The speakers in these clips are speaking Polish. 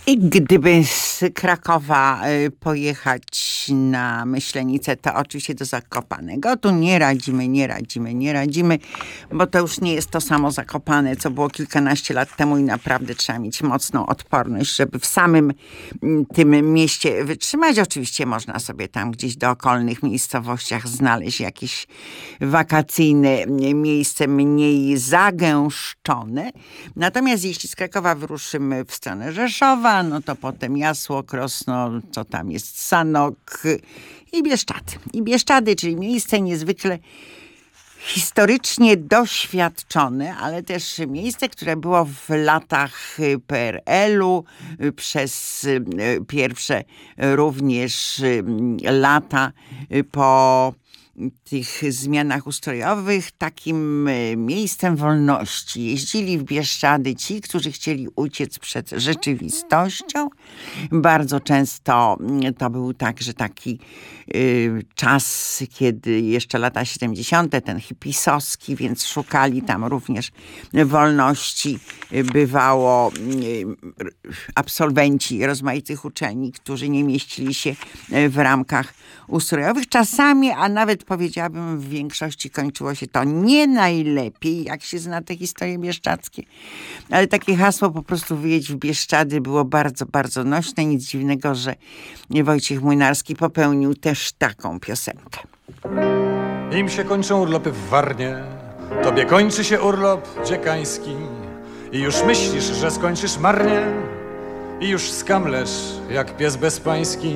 I gdyby z Krakowa pojechać na Myślenicę, to oczywiście do Zakopanego. Tu nie radzimy, bo to już nie jest to samo Zakopane, co było kilkanaście lat temu i naprawdę trzeba mieć mocną odporność, żeby w samym tym mieście wytrzymać. Oczywiście można sobie tam gdzieś do okolnych miejscowościach znaleźć jakieś wakacyjne miejsce mniej zagęszczone. Natomiast jeśli z Krakowa wyruszymy w stronę Rzeszowa, no to potem Jasło, Krosno, co tam jest, Sanok i Bieszczady. I Bieszczady, czyli miejsce niezwykle historycznie doświadczone, ale też miejsce, które było w latach PRL-u, przez pierwsze również lata po tych zmianach ustrojowych, takim miejscem wolności. Jeździli w Bieszczady ci, którzy chcieli uciec przed rzeczywistością. Bardzo często to był także taki czas, kiedy jeszcze lata 70., ten hipisowski, więc szukali tam również wolności. Bywało absolwenci rozmaitych uczelni, którzy nie mieścili się w ramkach ustrojowych. Czasami, a nawet powiedziałabym w większości kończyło się to nie najlepiej, jak się zna te historie bieszczadzkie. Ale takie hasło po prostu wyjedź w Bieszczady było bardzo, bardzo nośne. Nic dziwnego, że Wojciech Młynarski popełnił też taką piosenkę. Im się kończą urlopy w Warnie, tobie kończy się urlop dziekański i już myślisz, że skończysz marnie i już skamlesz jak pies bezpański.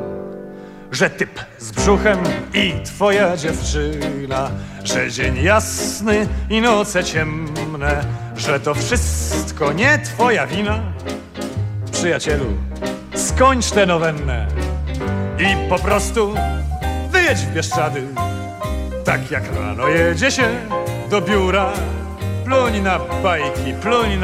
Że typ z brzuchem i twoja dziewczyna, że dzień jasny i noce ciemne, że to wszystko nie twoja wina. Przyjacielu, skończ tę nowennę i po prostu wyjedź w Bieszczady. Tak jak rano jedzie się do biura, pluń na bajki, pluń